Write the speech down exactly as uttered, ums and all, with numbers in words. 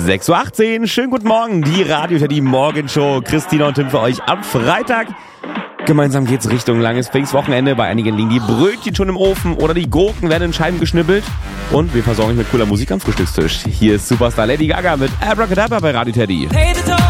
sechs Uhr achtzehn, schönen guten Morgen, die Radio Teddy Morgenshow. Christina und Tim für euch am Freitag. Gemeinsam geht's Richtung langes Pfingstwochenende. Bei einigen liegen die Brötchen schon im Ofen oder die Gurken werden in Scheiben geschnippelt. Und wir versorgen euch mit cooler Musik am Frühstückstisch. Hier ist Superstar Lady Gaga mit Abracadabra bei Radio Teddy.